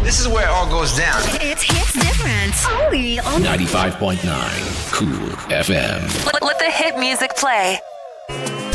This is where it all goes down. It's hits different. Only on 95.9 Cool FM. Let the hit music play.